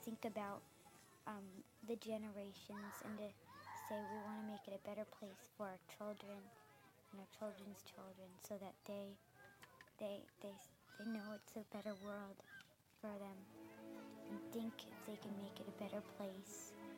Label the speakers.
Speaker 1: think about the generations and to say we want to make it a better place for our children and our children's children so that they, they, they know it's a better world for them and think they can make it a better place.